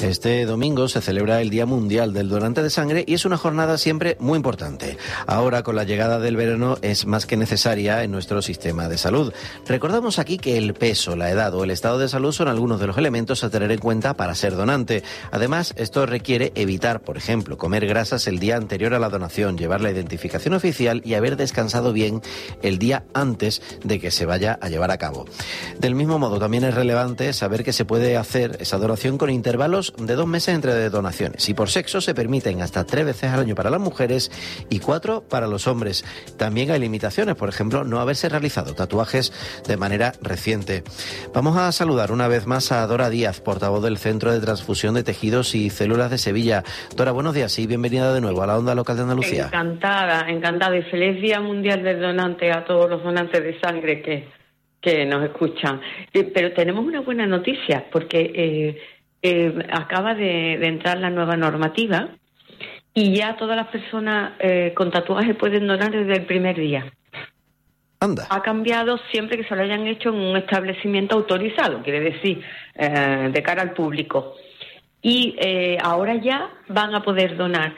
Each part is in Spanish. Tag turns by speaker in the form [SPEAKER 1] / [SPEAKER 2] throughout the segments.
[SPEAKER 1] Este domingo se celebra el Día Mundial del Donante de Sangre y es una jornada siempre muy importante. Ahora, con la llegada del verano, es más que necesaria en nuestro sistema de salud. Recordamos aquí que el peso, la edad o el estado de salud son algunos de los elementos a tener en cuenta para ser donante. Además, esto requiere evitar, por ejemplo, comer grasas el día anterior a la donación, llevar la identificación oficial y haber descansado bien el día antes de que se vaya a llevar a cabo. Del mismo modo, también es relevante saber que se puede hacer esa donación con intervalos de 2 meses entre donaciones y por sexo se permiten hasta 3 veces al año para las mujeres y 4 para los hombres. También hay limitaciones, por ejemplo, no haberse realizado tatuajes de manera reciente. Vamos a saludar una vez más a Dora Díaz, portavoz del Centro de Transfusión de Tejidos y Células de Sevilla. Dora, buenos días y bienvenida de nuevo a la Onda Local de Andalucía.
[SPEAKER 2] Encantada y feliz Día Mundial del Donante a todos los donantes de sangre que nos escuchan. Pero tenemos una buena noticia porque acaba de entrar la nueva normativa y ya todas las personas con tatuajes pueden donar desde el primer día.
[SPEAKER 1] Anda.
[SPEAKER 2] Ha cambiado siempre que se lo hayan hecho en un establecimiento autorizado, quiere decir, de cara al público. Y ahora ya van a poder donar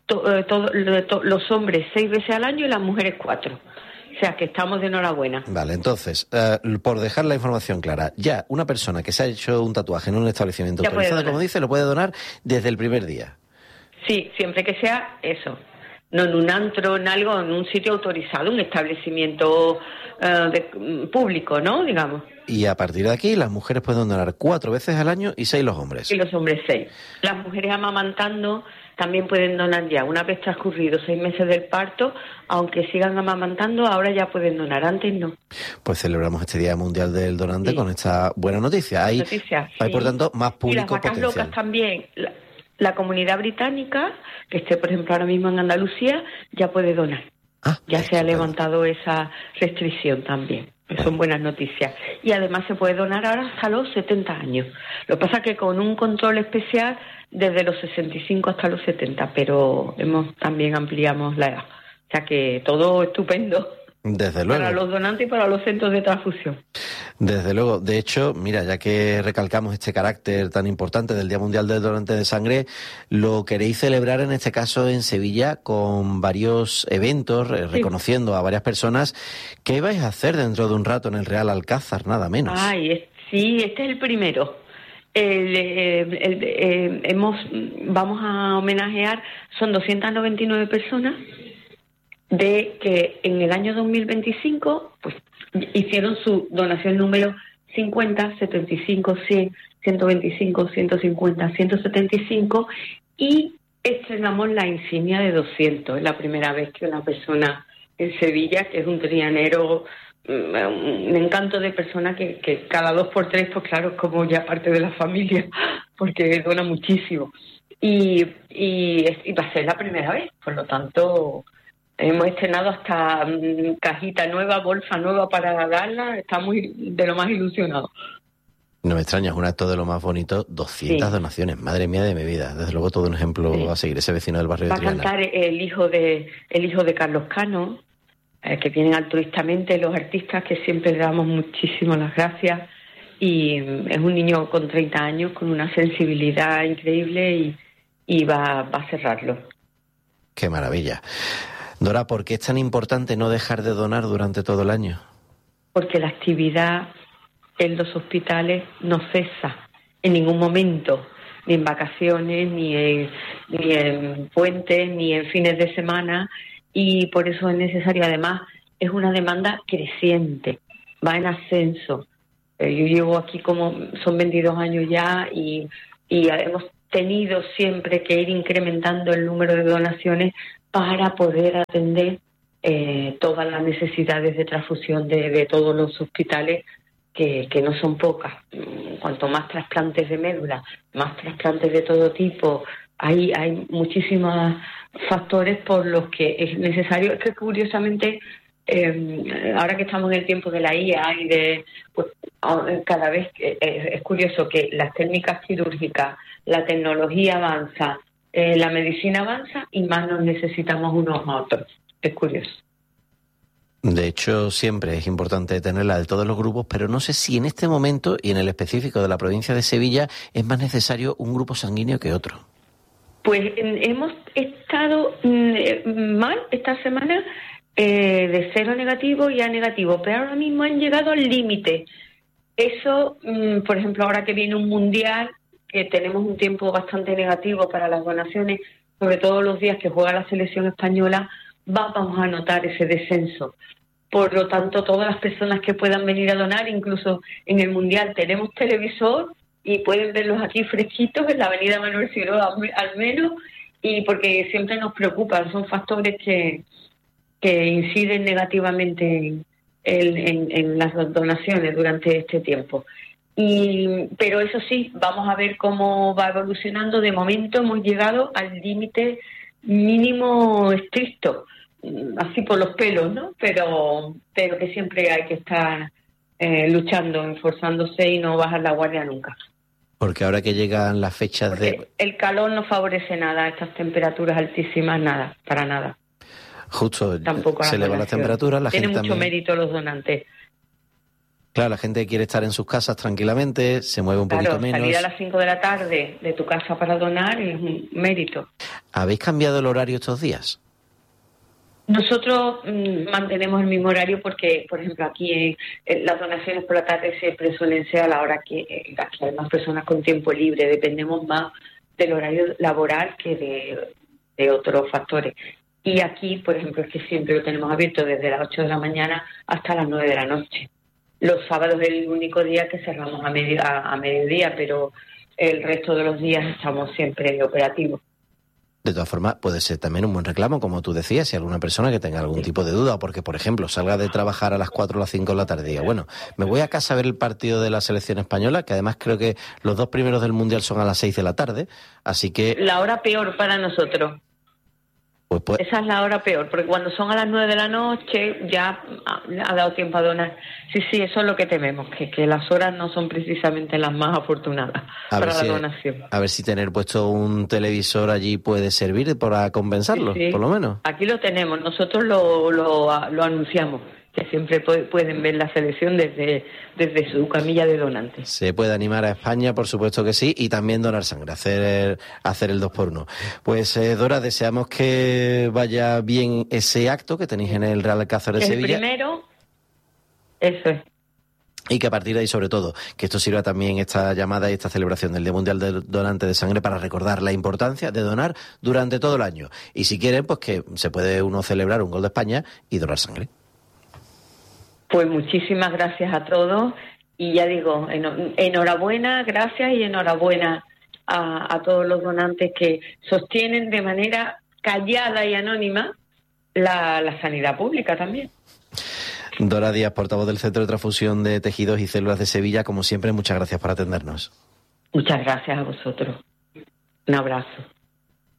[SPEAKER 2] los hombres 6 veces al año y las mujeres 4. O sea, que estamos de enhorabuena.
[SPEAKER 1] Vale, entonces, por dejar la información clara, ya una persona que se ha hecho un tatuaje en un establecimiento autorizado, como dice, lo puede donar desde el primer día.
[SPEAKER 2] Sí, siempre que sea eso. No en un antro, en algo, en un sitio autorizado, un establecimiento público, ¿no? Digamos.
[SPEAKER 1] Y a partir de aquí, las mujeres pueden donar 4 veces al año y 6 los hombres.
[SPEAKER 2] Y los hombres 6. Las mujeres amamantando también pueden donar ya. Una vez transcurridos 6 meses del parto, aunque sigan amamantando, ahora ya pueden donar, antes no.
[SPEAKER 1] Pues celebramos este Día Mundial del Donante con esta buena noticia. Hay, por tanto, más público
[SPEAKER 2] y las vacas
[SPEAKER 1] potencial.
[SPEAKER 2] Locas también. La comunidad británica, que esté, por ejemplo, ahora mismo en Andalucía, ya puede donar. Ya se ha levantado esa restricción también. Son buenas noticias. Y además se puede donar ahora hasta los 70 años. Lo que pasa es que con un control especial desde los 65 hasta los 70, pero también ampliamos la edad. O sea que todo estupendo.
[SPEAKER 1] Desde luego.
[SPEAKER 2] Para los donantes y para los centros de transfusión.
[SPEAKER 1] Desde luego. De hecho, mira, ya que recalcamos este carácter tan importante del Día Mundial del Donante de Sangre, lo queréis celebrar en este caso en Sevilla con varios eventos, reconociendo a varias personas. ¿Qué vais a hacer dentro de un rato en el Real Alcázar? Nada menos.
[SPEAKER 2] Sí, este es el primero. Vamos a homenajear, son 299 personas de que en el año 2025 pues hicieron su donación número 50, 75, 100, 125, 150, 175 y estrenamos la insignia de 200. Es la primera vez que una persona en Sevilla, que es un trianero, un encanto de persona que cada 2 por 3, pues claro, es como ya parte de la familia, porque dona muchísimo. Y va a ser la primera vez, por lo tanto hemos estrenado hasta cajita nueva, bolsa nueva para darla. Estamos de lo más ilusionados.
[SPEAKER 1] No me extraña, es un acto de lo más bonito. 200 donaciones, madre mía de mi vida. Desde luego todo un ejemplo a seguir, ese vecino del barrio de Triana.
[SPEAKER 2] Va a cantar el hijo de Carlos Cano, que vienen altruistamente los artistas, que siempre le damos muchísimo las gracias. Y es un niño con 30 años, con una sensibilidad increíble y va a cerrarlo.
[SPEAKER 1] Qué maravilla. Dora, ¿por qué es tan importante no dejar de donar durante todo el año?
[SPEAKER 2] Porque la actividad en los hospitales no cesa en ningún momento, ni en vacaciones, ni en puentes, ni en fines de semana, y por eso es necesario. Además, es una demanda creciente, va en ascenso. Yo llevo aquí son 22 años ya y hemos tenido siempre que ir incrementando el número de donaciones para poder atender todas las necesidades de transfusión de todos los hospitales, que no son pocas. Cuanto más trasplantes de médula, más trasplantes de todo tipo, hay muchísimos factores por los que es necesario. Es que curiosamente, ahora que estamos en el tiempo de la IA cada vez es curioso que las técnicas quirúrgicas, la tecnología avanza, la medicina avanza y más nos necesitamos unos a otros. Es curioso.
[SPEAKER 1] De hecho, siempre es importante tenerla de todos los grupos, pero no sé si en este momento y en el específico de la provincia de Sevilla es más necesario un grupo sanguíneo que otro.
[SPEAKER 2] Pues hemos estado mal esta semana de cero negativo y A negativo, pero ahora mismo han llegado al límite. Eso, por ejemplo, ahora que viene un mundial, que tenemos un tiempo bastante negativo para las donaciones, sobre todo los días que juega la selección española, vamos a notar ese descenso. Por lo tanto, todas las personas que puedan venir a donar, incluso en el mundial tenemos televisor y pueden verlos aquí fresquitos en la avenida Manuel Ciró al menos, y porque siempre nos preocupan, son factores que inciden negativamente en las donaciones durante este tiempo. Pero eso sí, vamos a ver cómo va evolucionando. De momento hemos llegado al límite mínimo estricto, así por los pelos, ¿no? Pero que siempre hay que estar luchando, esforzándose y no bajar la guardia nunca.
[SPEAKER 1] Porque ahora que llegan las fechas
[SPEAKER 2] el calor no favorece nada, estas temperaturas altísimas, nada, para nada.
[SPEAKER 1] Justo,
[SPEAKER 2] tampoco
[SPEAKER 1] se elevan las temperaturas, la
[SPEAKER 2] Tiene
[SPEAKER 1] gente
[SPEAKER 2] mucho
[SPEAKER 1] también...
[SPEAKER 2] mérito los donantes.
[SPEAKER 1] Claro, la gente quiere estar en sus casas tranquilamente, se mueve un poquito menos.
[SPEAKER 2] Salir a las 5 de la tarde de tu casa para donar es un mérito.
[SPEAKER 1] ¿Habéis cambiado el horario estos días?
[SPEAKER 2] Nosotros mantenemos el mismo horario porque, por ejemplo, aquí las donaciones por la tarde siempre suelen ser a la hora que hay más personas con tiempo libre. Dependemos más del horario laboral que de otros factores. Y aquí, por ejemplo, es que siempre lo tenemos abierto desde las 8 de la mañana hasta las 9 de la noche. Los sábados es el único día que cerramos a mediodía, pero el resto de los días estamos siempre operativos.
[SPEAKER 1] De todas formas, puede ser también un buen reclamo, como tú decías, si alguna persona que tenga algún tipo de duda, o porque, por ejemplo, salga de trabajar a las 4 o las 5 de la tarde y diga, bueno, me voy a casa a ver el partido de la selección española, que además creo que los 2 primeros del Mundial son a las 6 de la tarde, así que...
[SPEAKER 2] La hora peor para nosotros.
[SPEAKER 1] Pues,
[SPEAKER 2] esa es la hora peor, porque cuando son a las 9 de la noche ya ha dado tiempo a donar. Sí, eso es lo que tememos, que las horas no son precisamente las más afortunadas para la donación.
[SPEAKER 1] A ver si tener puesto un televisor allí puede servir para compensarlo,
[SPEAKER 2] sí.
[SPEAKER 1] Por lo menos.
[SPEAKER 2] Aquí lo tenemos, nosotros lo anunciamos, que siempre pueden ver la selección desde su camilla de donantes.
[SPEAKER 1] Se puede animar a España, por supuesto que sí, y también donar sangre, hacer el 2x1. Pues Dora, deseamos que vaya bien ese acto que tenéis en el Real Alcázar de Sevilla.
[SPEAKER 2] El primero, eso es.
[SPEAKER 1] Y que a partir de ahí, sobre todo, que esto sirva también, esta llamada y esta celebración del Día Mundial del Donante de Sangre, para recordar la importancia de donar durante todo el año. Y si quieren, pues que se puede uno celebrar un gol de España y donar sangre.
[SPEAKER 2] Pues muchísimas gracias a todos y ya digo, enhorabuena, gracias y enhorabuena a todos los donantes que sostienen de manera callada y anónima la sanidad pública también.
[SPEAKER 1] Dora Díaz, portavoz del Centro de Transfusión de Tejidos y Células de Sevilla, como siempre, muchas gracias por atendernos.
[SPEAKER 2] Muchas gracias a vosotros. Un abrazo.